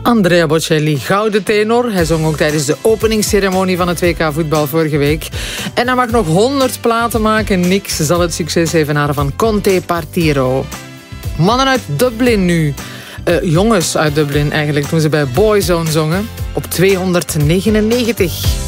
Andrea Bocelli, gouden tenor. Hij zong ook tijdens de openingsceremonie van het WK voetbal vorige week. En hij mag nog 100 platen maken. Niks zal het succes evenaren van Conte Partiro. Mannen uit Dublin nu. Jongens uit Dublin eigenlijk, toen ze bij Boyzone zongen. Op 299.